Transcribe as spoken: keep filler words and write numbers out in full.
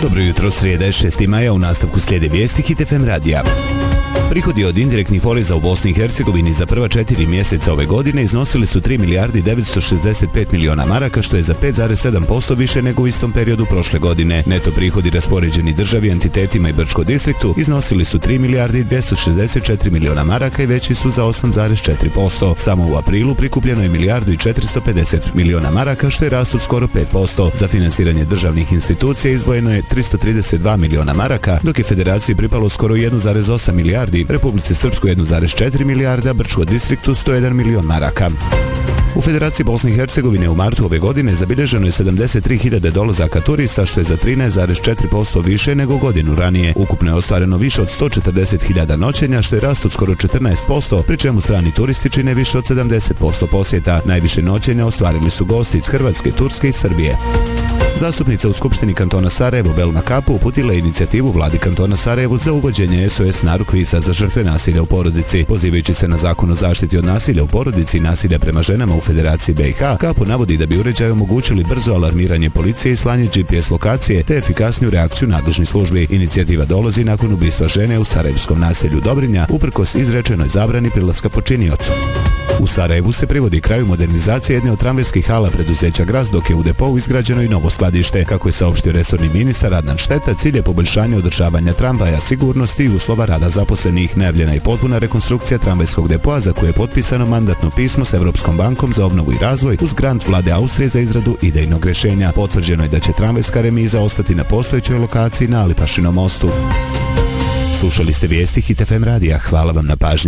Dobro jutro, srijeda je šesti maja, u nastavku slijede vijesti Hit F M radija. Prihodi od indirektnih poreza u Bosni i Hercegovini za prva četiri mjeseca ove godine iznosili su tri milijarde devetsto šezdeset pet miliona maraka, što je za pet zarez sedam posto više nego u istom periodu prošle godine. Neto prihodi raspoređeni državi, entitetima i Brčko distriktu iznosili su tri milijarde dvjesto šezdeset četiri miliona maraka i veći su za osam zarez četiri posto. Samo u aprilu prikupljeno je milijardu i četiristo pedeset miliona maraka, što je rast od skoro pet posto. Za finansiranje državnih institucija izdvojeno je tristo trideset dva miliona maraka, dok je Federaciji pripalo skoro jedan zarez osam milijardi, Republici Srpskoj jedan zarez četiri milijarda, Brčko distriktu sto jedan milion maraka. U Federaciji Bosne i Hercegovine u martu ove godine zabilježeno je sedamdeset tri hiljade dolazaka turista, što je za trinaest zarez četiri posto više nego godinu ranije. Ukupno je ostvareno više od sto četrdeset hiljada noćenja, što je rast od skoro četrnaest posto, pri čemu strani turisti čine više od sedamdeset posto posjeta. Najviše noćenja ostvarili su gosti iz Hrvatske, Turske i Srbije. Zastupnica u Skupštini kantona Sarajevo Belma Kapo uputila je inicijativu vladi kantona Sarajevo za uvođenje S O S narukvisa za žrtve nasilja u porodici. Pozivajući se na zakon o zaštiti od nasilja u porodici i nasilja prema ženama u Federaciji B i H, Kapo navodi da bi uređaji omogućili brzo alarmiranje policije i slanje G P S lokacije te efikasniju reakciju nadležnih službi. Inicijativa dolazi nakon ubistva žene u sarajevskom naselju Dobrinja, uprkos izrečenoj zabrani prilaska počiniocu. U Sarajevu se privodi kraju modernizacije jedne od tramvajskih hala preduzeća Graz, dok je u depou izgrađeno i novo skladište. Kako je saopštio resorni ministar Adnan Šteta, cilj je poboljšanje održavanja tramvaja, sigurnosti i uslova rada zaposlenih. Najavljena je potpuna rekonstrukcija tramvajskog depoa, za koje je potpisano mandatno pismo s Evropskom bankom za obnovu i razvoj uz grant vlade Austrije za izradu idejnog rješenja. Potvrđeno je da će tramvajska remiza ostati na postojećoj lokaciji na Alipašinom mostu. Slušali ste vijesti Hit F M radija. Hvala vam na pažnji.